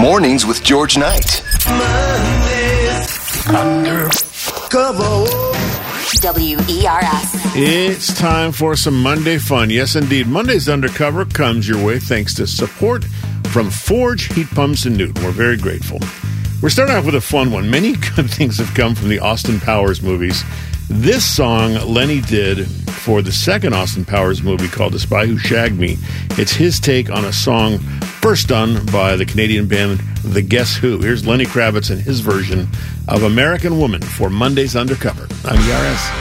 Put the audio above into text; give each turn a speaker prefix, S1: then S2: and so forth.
S1: Mornings with George Knight.
S2: WERS.
S3: It's time for some Monday fun. Yes, indeed. Monday's Undercover comes your way thanks to support from Forge Heat Pumps in Newton. We're very grateful. We're starting off with a fun one. Many good things have come from the Austin Powers movies. This song Lenny did for the second Austin Powers movie called The Spy Who Shagged Me. It's his take on a song first done by the Canadian band The Guess Who. Here's Lenny Kravitz and his version of American Woman for Monday's Undercover on ERS.